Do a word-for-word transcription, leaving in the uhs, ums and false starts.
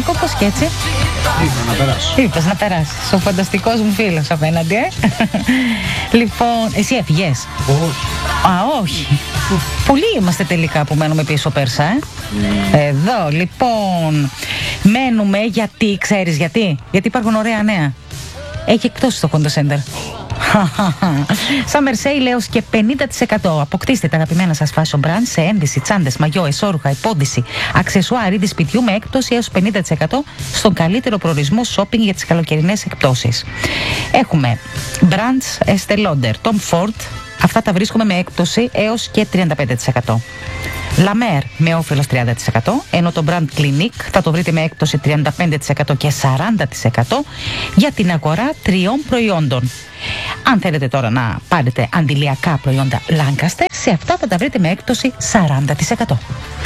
Νίκο, πως και έτσι. Είπα να περάσει. Είπες να περάσει. Ο φανταστικός μου φίλος απέναντι, ε. Λοιπόν, εσύ έφυγες? Όχι. Α, όχι. Πολλοί είμαστε τελικά που μένουμε πίσω, Πέρσα, ε. Mm. Εδώ, λοιπόν. Μένουμε γιατί, ξέρεις γιατί? Γιατί υπάρχουν ωραία νέα. Έχει εκπτώσει το Honda Center. Summer Sale έως και πενήντα τοις εκατό. Αποκτήστε τα αγαπημένα σας fashion brands σε ένδυση, τσάντες, μαγιό, εσώρουχα, υπόδυση, αξεσουάρ, είδη σπιτιού με έκπτωση έως πενήντα τοις εκατό στον καλύτερο προορισμό shopping για τις καλοκαιρινές εκπτώσεις. Έχουμε brands Estée Lauder, Tom Ford, αυτά τα βρίσκουμε με έκπτωση έως και τριάντα πέντε τοις εκατό. La Mer με όφελος τριάντα τοις εκατό, ενώ το brand Clinique θα το βρείτε με έκπτωση τριάντα πέντε τοις εκατό και σαράντα τοις εκατό για την αγορά τριών προϊόντων. Αν θέλετε τώρα να πάρετε αντιλιακά προϊόντα Lancaster, σε αυτά θα τα βρείτε με έκπτωση σαράντα τοις εκατό.